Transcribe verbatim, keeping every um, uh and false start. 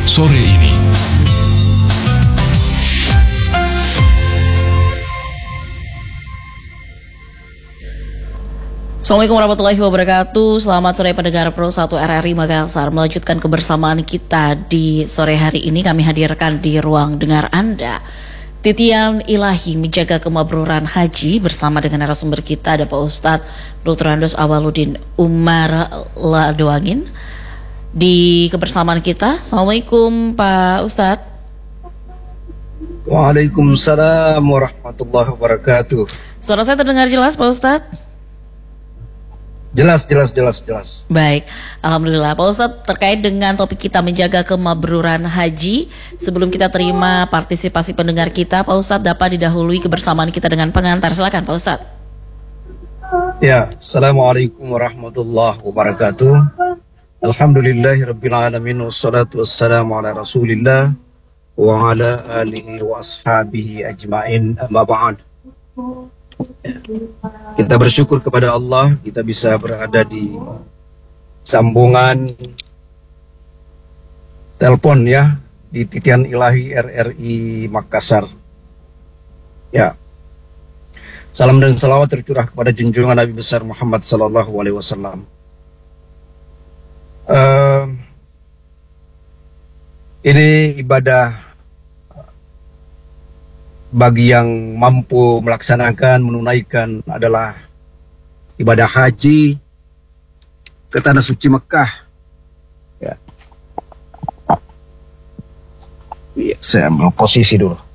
sore ini. Assalamualaikum warahmatullahi wabarakatuh. Selamat sore pendengar Pro satu R R I Makassar. Melanjutkan kebersamaan kita di sore hari ini, kami hadirkan di ruang dengar Anda Titian Ilahi Menjaga Kemabruran Haji bersama dengan narasumber kita ada Pak Ustadz Doktor Andos Awaludin Umar Ladoangin di kebersamaan kita. Assalamualaikum Pak Ustadz. Waalaikumsalam warahmatullahi wabarakatuh. Suara saya terdengar jelas Pak Ustadz? Jelas, jelas, jelas, jelas. Baik, Alhamdulillah. Pak Ustadz, terkait dengan topik kita menjaga kemabruran haji, sebelum kita terima partisipasi pendengar kita, Pak Ustadz dapat didahului kebersamaan kita dengan pengantar. Silakan Pak Ustadz. Ya, Assalamualaikum warahmatullahi wabarakatuh. Alhamdulillahirabbil alamin wassalatu wassalamu ala Rasulillah wa ala alihi wa ashabihi ajmain, amma ba'd. Kita bersyukur kepada Allah, kita bisa berada di sambungan telepon ya di Titian Ilahi R R I Makassar. Ya, salam dan salawat tercurah kepada junjungan Nabi besar Muhammad Sallallahu Alaihi Wasallam. Uh, ini ibadah bagi yang mampu melaksanakan, menunaikan adalah ibadah haji ke tanah suci Mekah. Ya. Ya, saya ambil posisi dulu.